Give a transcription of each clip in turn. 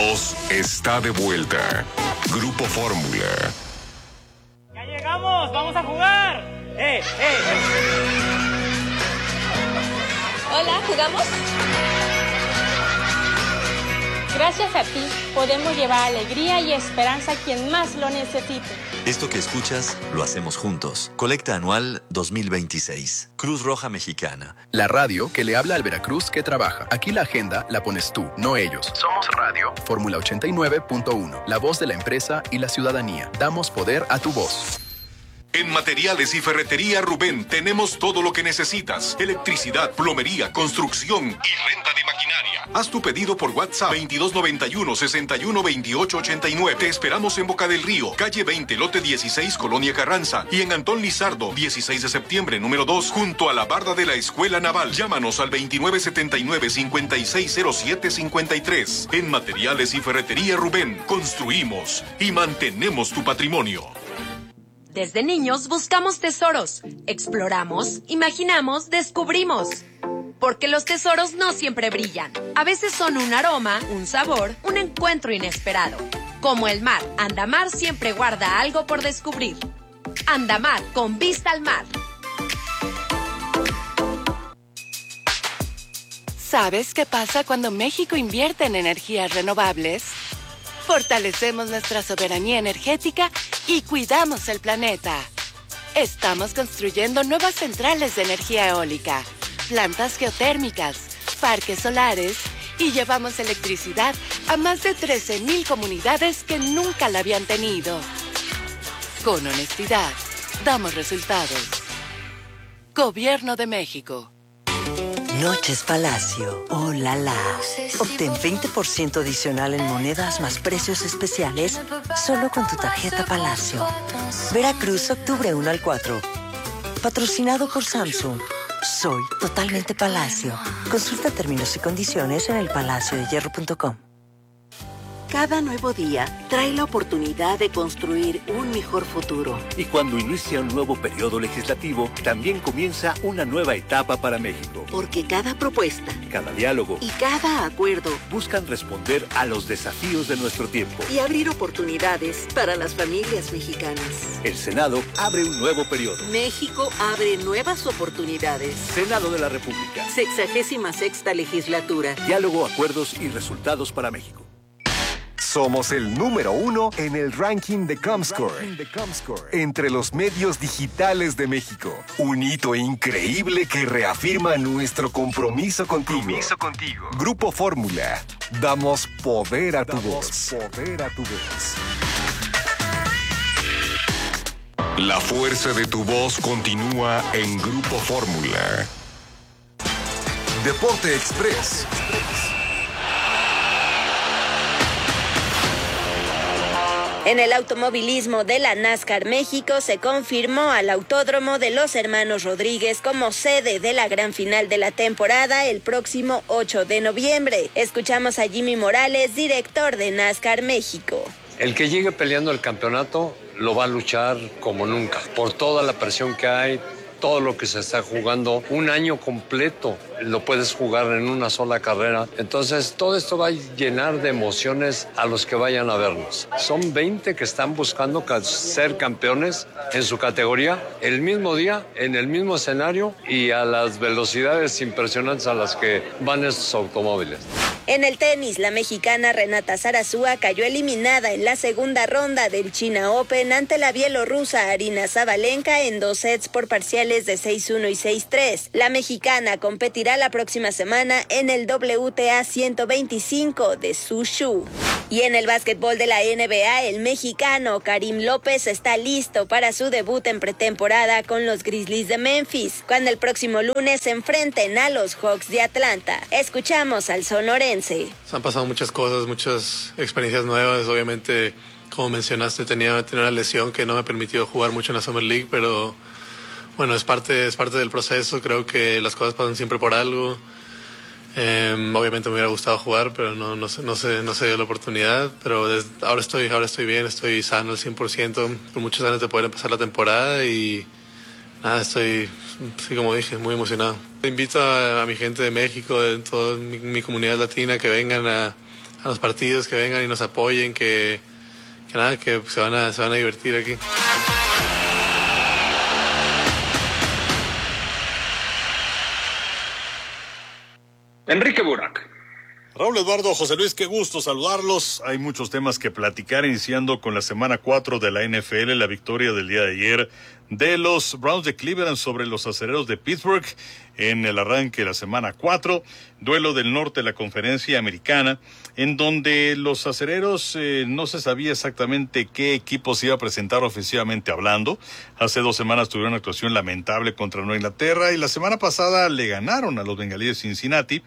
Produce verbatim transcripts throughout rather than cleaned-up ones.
voz está de vuelta. Grupo Fórmula. ¡Ya llegamos! ¡Vamos a jugar! ¡Eh, eh, eh! Hola, ¿jugamos? Gracias a ti, podemos llevar alegría y esperanza a quien más lo necesite. Esto que escuchas, lo hacemos juntos. Colecta Anual dos mil veintiséis. Cruz Roja Mexicana. La radio que le habla al Veracruz que trabaja. Aquí la agenda la pones tú, no ellos. Somos Radio. Fórmula ochenta y nueve punto uno. La voz de la empresa y la ciudadanía. Damos poder a tu voz. En Materiales y Ferretería Rubén tenemos todo lo que necesitas. Electricidad, plomería, construcción y renta de maquinaria. Haz tu pedido por WhatsApp veintidós noventa y uno, sesenta y uno, veintiocho ochenta y nueve. Te esperamos en Boca del Río, calle veinte, lote dieciséis, Colonia Carranza. Y en Antón Lizardo, dieciséis de septiembre, número dos, junto a la barda de la Escuela Naval. Llámanos al veintinueve setenta y nueve, cincuenta y seis cero siete cincuenta y tres. En Materiales y Ferretería Rubén, construimos y mantenemos tu patrimonio. Desde niños buscamos tesoros, exploramos, imaginamos, descubrimos. Porque los tesoros no siempre brillan. A veces son un aroma, un sabor, un encuentro inesperado. Como el mar, Andamar siempre guarda algo por descubrir. Andamar, con vista al mar. ¿Sabes qué pasa cuando México invierte en energías renovables? Fortalecemos nuestra soberanía energética y cuidamos el planeta. Estamos construyendo nuevas centrales de energía eólica, plantas geotérmicas, parques solares y llevamos electricidad a más de trece mil comunidades que nunca la habían tenido. Con honestidad, damos resultados. Gobierno de México. Noches Palacio. ¡Oh, la la! Obtén veinte por ciento adicional en monedas más precios especiales solo con tu tarjeta Palacio. Veracruz, octubre uno al cuatro. Patrocinado por Samsung. Soy totalmente Palacio. Consulta términos y condiciones en el palacio de hierro punto com. Cada nuevo día trae la oportunidad de construir un mejor futuro. Y cuando inicia un nuevo periodo legislativo, también comienza una nueva etapa para México. Porque cada propuesta, cada diálogo y cada acuerdo buscan responder a los desafíos de nuestro tiempo y abrir oportunidades para las familias mexicanas. El Senado abre un nuevo periodo. México abre nuevas oportunidades. Senado de la República. Sexagésima sexta legislatura. Diálogo, acuerdos y resultados para México. Somos el número uno en el ranking de Comscore, entre los medios digitales de México. Un hito increíble que reafirma nuestro compromiso contigo. Compromiso contigo. Grupo Fórmula. Damos poder a tu voz. Poder a tu voz. La fuerza de tu voz continúa en Grupo Fórmula. Deporte Express. En el automovilismo de la NASCAR México se confirmó al Autódromo de los Hermanos Rodríguez como sede de la gran final de la temporada el próximo ocho de noviembre. Escuchamos a Jimmy Morales, director de NASCAR México. El que llegue peleando el campeonato lo va a luchar como nunca, por toda la presión que hay, todo lo que se está jugando, un año completo lo puedes jugar en una sola carrera. Entonces todo esto va a llenar de emociones a los que vayan a vernos. Son veinte que están buscando ser campeones en su categoría el mismo día, en el mismo escenario y a las velocidades impresionantes a las que van estos automóviles. En el tenis, la mexicana Renata Zarazúa cayó eliminada en la segunda ronda del China Open ante la bielorrusa Arina Sabalenka en dos sets por parciales de seis uno y seis tres. La mexicana competirá la próxima semana en el W T A ciento veinticinco de Suzhou. Y en el básquetbol de la N B A, el mexicano Karim López está listo para su debut en pretemporada con los Grizzlies de Memphis, cuando el próximo lunes se enfrenten a los Hawks de Atlanta. Escuchamos al sonorense. Han pasado muchas cosas, muchas experiencias nuevas. Obviamente, como mencionaste, tenía, tenía una lesión que no me permitió jugar mucho en la Summer League, pero bueno, es parte, es parte del proceso. Creo que las cosas pasan siempre por algo. Eh, obviamente me hubiera gustado jugar, pero no, no, no, se, no se dio la oportunidad. Pero desde, ahora, estoy, ahora estoy bien, estoy sano al cien por ciento, con muchos años de poder empezar la temporada y nada, estoy, sí, como dije, muy emocionado. Invito a, a mi gente de México, de toda mi, mi comunidad latina, que vengan a, a los partidos, que vengan y nos apoyen, que, que nada, que se van a, se van a divertir aquí. Enrique Burak. Raúl Eduardo, José Luis, qué gusto saludarlos. Hay muchos temas que platicar, iniciando con la semana cuatro de la N F L, la victoria del día de ayer de los Browns de Cleveland sobre los Acereros de Pittsburgh en el arranque de la semana cuatro, duelo del norte de la conferencia americana, en donde los Acereros eh, no se sabía exactamente qué equipo se iba a presentar ofensivamente hablando. Hace dos semanas tuvieron una actuación lamentable contra Nueva Inglaterra y la semana pasada le ganaron a los Bengalíes de Cincinnati,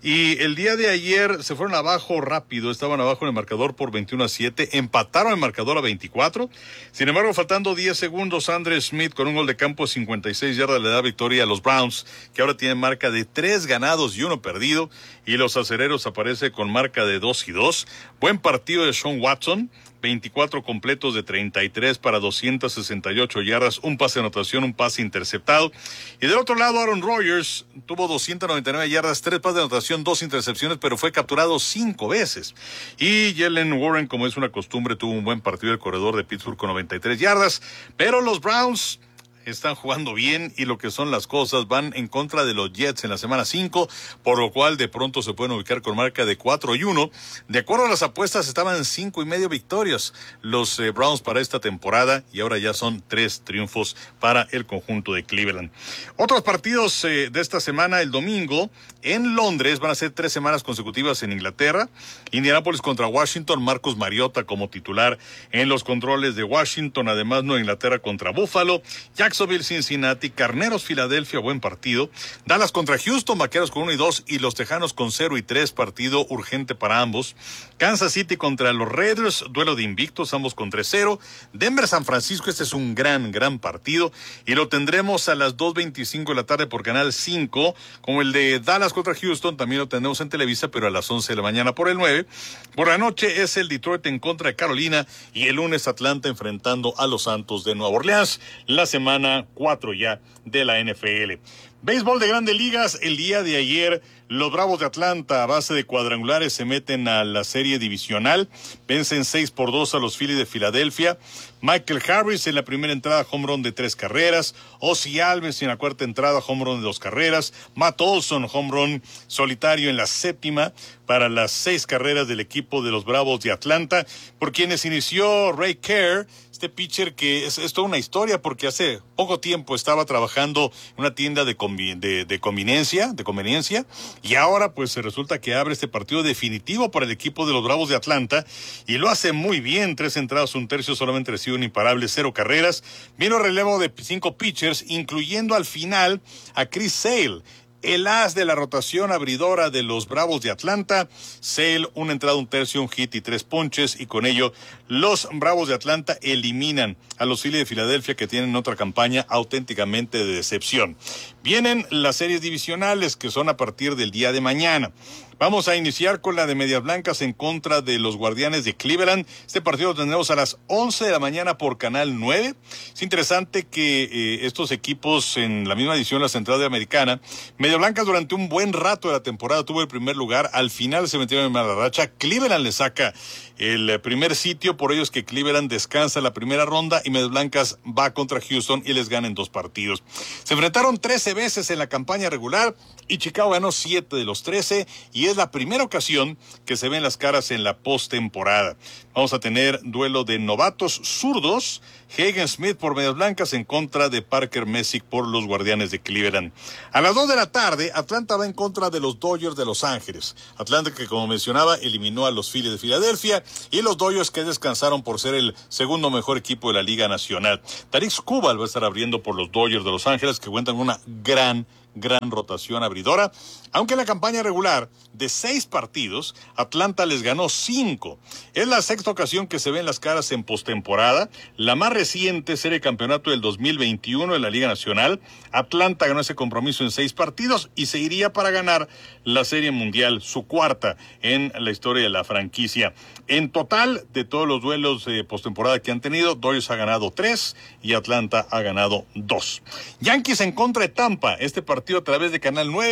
y el día de ayer se fueron abajo rápido, estaban abajo en el marcador por veintiuno a siete, empataron el marcador a veinticuatro, sin embargo faltando diez segundos, Andre Smith con un gol de campo de cincuenta y seis yardas le da victoria a los Browns, que ahora tienen marca de tres ganados y uno perdido, y los Acereros aparece con marca de dos y dos. Buen partido de Sean Watson, veinticuatro completos de treinta y tres para doscientas sesenta y ocho yardas, un pase de anotación, un pase interceptado. Y del otro lado, Aaron Rodgers tuvo doscientas noventa y nueve yardas, tres pases de anotación, dos intercepciones, pero fue capturado cinco veces. Y Jalen Warren, como es una costumbre, tuvo un buen partido el corredor de Pittsburgh con noventa y tres yardas, pero los Browns están jugando bien y lo que son las cosas, van en contra de los Jets en la semana cinco, por lo cual de pronto se pueden ubicar con marca de cuatro y uno. De acuerdo a las apuestas, estaban cinco y medio victorias los eh, Browns para esta temporada, y ahora ya son tres triunfos para el conjunto de Cleveland. Otros partidos eh, de esta semana, el domingo en Londres, van a ser tres semanas consecutivas en Inglaterra. Indianapolis contra Washington, Marcus Mariota como titular en los controles de Washington, además Nueva Inglaterra contra Buffalo, Jacksonville, Cincinnati, Carneros, Filadelfia, buen partido. Dallas contra Houston, Vaqueros con uno y dos, y los Tejanos con cero y tres, partido urgente para ambos. Kansas City contra los Raiders, duelo de invictos, ambos con tres cero. Denver, San Francisco, este es un gran, gran partido, y lo tendremos a las dos veinticinco de la tarde por Canal cinco, como el de Dallas contra Houston, también lo tendremos en Televisa, pero a las once de la mañana por el nueve. Por la noche es el Detroit en contra de Carolina, y el lunes Atlanta enfrentando a los Santos de Nueva Orleans, la semana cuatro ya de la N F L. Béisbol de Grandes Ligas, el día de ayer los Bravos de Atlanta, a base de cuadrangulares, se meten a la serie divisional, vencen seis por dos a los Phillies de Filadelfia. Michael Harris en la primera entrada, home run de tres carreras. Ozzie Alves en la cuarta entrada, home run de dos carreras. Matt Olson, home run solitario en la séptima para las seis carreras del equipo de los Bravos de Atlanta, por quienes inició Ray Kerr, este pitcher que es, es toda una historia, porque hace poco tiempo estaba trabajando en una tienda de, convi- de, de conveniencia, de conveniencia, y ahora pues se resulta que abre este partido definitivo para el equipo de los Bravos de Atlanta, y lo hace muy bien, tres entradas, un tercio, solamente recibe un imparable, cero carreras. Vino relevo de cinco pitchers, incluyendo al final a Chris Sale, el as de la rotación abridora de los Bravos de Atlanta. Sale, una entrada, un tercio, un hit y tres ponches, y con ello los Bravos de Atlanta eliminan a los Phillies de Filadelfia, que tienen otra campaña auténticamente de decepción. Vienen las series divisionales, que son a partir del día de mañana. Vamos a iniciar con la de Medias Blancas en contra de los Guardianes de Cleveland. Este partido lo tendremos a las once de la mañana por Canal nueve. Es interesante que eh, estos equipos en la misma edición, la Central de Americana, Medias Blancas durante un buen rato de la temporada tuvo el primer lugar, al final se metieron en mala racha. Cleveland le saca el primer sitio, por ello es que Cleveland descansa la primera ronda y Medias Blancas va contra Houston y les gana en dos partidos. Se enfrentaron trece veces en la campaña regular y Chicago ganó siete de los trece, y es la primera ocasión que se ven las caras en la postemporada. Vamos a tener duelo de novatos zurdos, Hagen Smith por Medias Blancas en contra de Parker Messick por los Guardianes de Cleveland. A las dos de la tarde, Atlanta va en contra de los Dodgers de Los Ángeles. Atlanta, que como mencionaba, eliminó a los Phillies de Filadelfia, y los Dodgers, que descansaron por ser el segundo mejor equipo de la Liga Nacional. Tarik Skubal va a estar abriendo por los Dodgers de Los Ángeles, que cuentan con una gran gran rotación abridora, aunque en la campaña regular de seis partidos, Atlanta les ganó cinco. Es la sexta ocasión que se ven las caras en postemporada. La más reciente serie de campeonato del dos mil veintiuno en la Liga Nacional. Atlanta ganó ese compromiso en seis partidos y se iría para ganar la Serie Mundial, su cuarta en la historia de la franquicia. En total, de todos los duelos de postemporada que han tenido, Dodgers ha ganado tres y Atlanta ha ganado dos. Yankees en contra de Tampa, este partido a través de Canal nueve,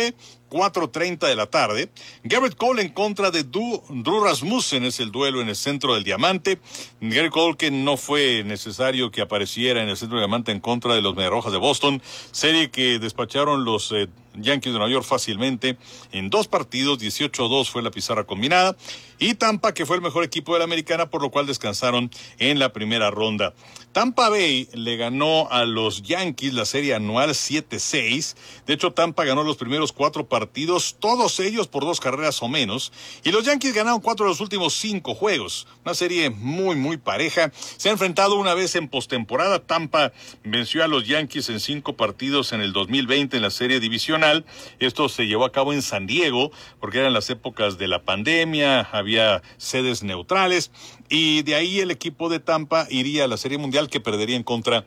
cuatro treinta de la tarde. Gerrit Cole en contra de Du, Drew Rasmussen es el duelo en el centro del diamante. Gerrit Cole, que no fue necesario que apareciera en el centro del diamante en contra de los Mediarrojas de Boston, serie que despacharon los eh, Yankees de Nueva York fácilmente en dos partidos, dieciocho a dos fue la pizarra combinada, y Tampa, que fue el mejor equipo de la americana, por lo cual descansaron en la primera ronda. Tampa Bay le ganó a los Yankees la serie anual siete seis. De hecho, Tampa ganó los primeros cuatro partidos, todos ellos por dos carreras o menos, y los Yankees ganaron cuatro de los últimos cinco juegos. Una serie muy, muy pareja. Se ha enfrentado una vez en postemporada. Tampa venció a los Yankees en cinco partidos en el dos mil veinte en la serie divisional. Esto se llevó a cabo en San Diego, porque eran las épocas de la pandemia, había sedes neutrales, y de ahí el equipo de Tampa iría a la Serie Mundial, que perdería en contra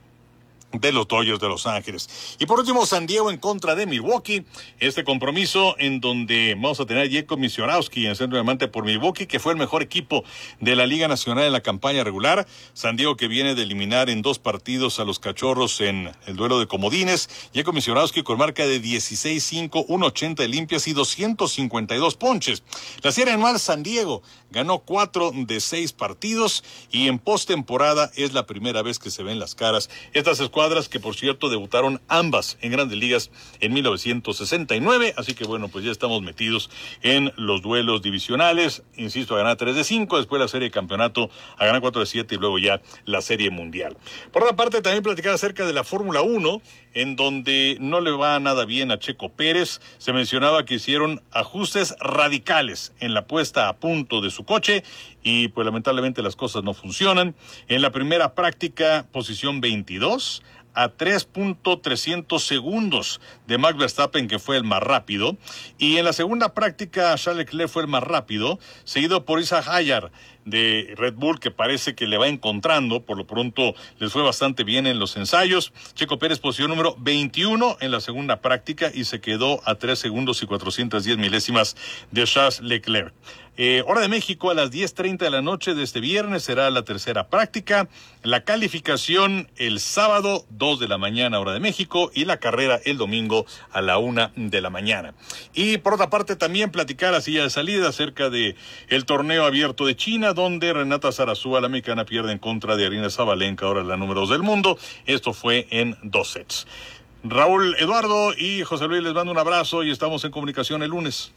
de los Dodgers de Los Ángeles. Y por último, San Diego en contra de Milwaukee. Este compromiso en donde vamos a tener a Jacob Misiorowski en el centro de diamante por Milwaukee, que fue el mejor equipo de la Liga Nacional en la campaña regular. San Diego, que viene de eliminar en dos partidos a los Cachorros en el duelo de comodines. Jacob Misiorowski con marca de dieciséis cinco, ciento ochenta de limpias y doscientos cincuenta y dos ponches. La serie anual, San Diego ganó cuatro de seis partidos, y en postemporada es la primera vez que se ven las caras estas escuadras, que por cierto debutaron ambas en Grandes Ligas en mil novecientos sesenta y nueve, así que bueno, pues ya estamos metidos en los duelos divisionales. Insisto, a ganar tres de cinco, después la serie de campeonato a ganar cuatro de siete, y luego ya la serie mundial. Por otra parte, también platicar acerca de la Fórmula uno, en donde no le va nada bien a Checo Pérez. Se mencionaba que hicieron ajustes radicales en la puesta a punto de su coche, y pues lamentablemente las cosas no funcionan. En la primera práctica, posición veintidós, a tres punto trescientos segundos de Max Verstappen, que fue el más rápido, y en la segunda práctica Charles Leclerc fue el más rápido, seguido por Isaac Hayar de Red Bull, que parece que le va encontrando. Por lo pronto les fue bastante bien en los ensayos. Checo Pérez, posición número veintiuno en la segunda práctica, y se quedó a tres segundos y cuatrocientas diez milésimas de Charles Leclerc. Eh, hora de México, a las diez treinta de la noche de este viernes será la tercera práctica. La calificación el sábado, dos de la mañana, hora de México, y la carrera el domingo a la una de la mañana. Y por otra parte, también platicar así ya de salida acerca de el torneo abierto de China, donde Renata Zarazúa, la mexicana, pierde en contra de Aryna Sabalenka, ahora la número dos del mundo. Esto fue en dos sets. Raúl, Eduardo y José Luis, les mando un abrazo y estamos en comunicación el lunes.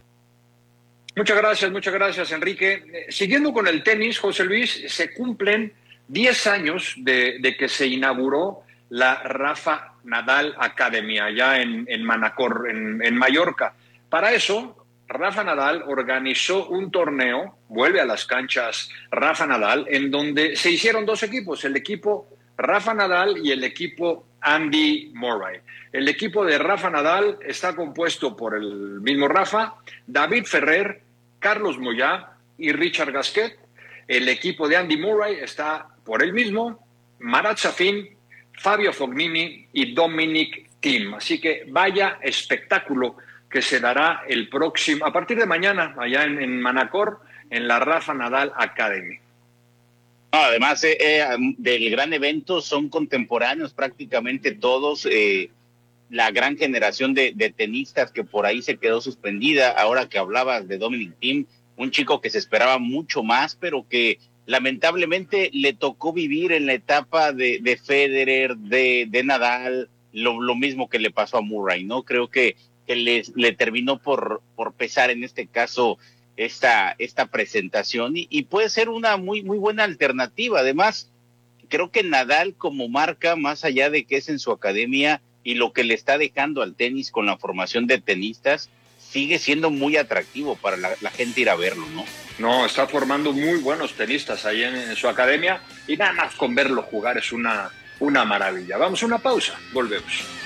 Muchas gracias, muchas gracias, Enrique. Siguiendo con el tenis, José Luis, se cumplen diez años de, de que se inauguró la Rafa Nadal Academy allá en, en Manacor, en, en Mallorca. Para eso, Rafa Nadal organizó un torneo, vuelve a las canchas Rafa Nadal, en donde se hicieron dos equipos, el equipo Rafa Nadal y el equipo Andy Murray. El equipo de Rafa Nadal está compuesto por el mismo Rafa, David Ferrer, Carlos Moyá y Richard Gasquet. El equipo de Andy Murray está por él mismo, Marat Safin, Fabio Fognini y Dominic Thiem. Así que vaya espectáculo que se dará el próximo, a partir de mañana, allá en, en Manacor, en la Rafa Nadal Academy. Además eh, eh, del gran evento, son contemporáneos prácticamente todos, eh, la gran generación de, de tenistas que por ahí se quedó suspendida. Ahora que hablabas de Dominic Thiem, un chico que se esperaba mucho más, pero que lamentablemente le tocó vivir en la etapa de, de Federer, de, de Nadal, lo, lo mismo que le pasó a Murray, ¿no? Creo que, que le, le terminó por, por pesar en este caso esta, esta presentación, y, y puede ser una muy, muy buena alternativa. Además, creo que Nadal como marca, más allá de que es en su academia y lo que le está dejando al tenis con la formación de tenistas, sigue siendo muy atractivo para la, la gente ir a verlo, ¿no? No, está formando muy buenos tenistas ahí en, en su academia, y nada más con verlo jugar es una, una maravilla. Vamos a una pausa, volvemos.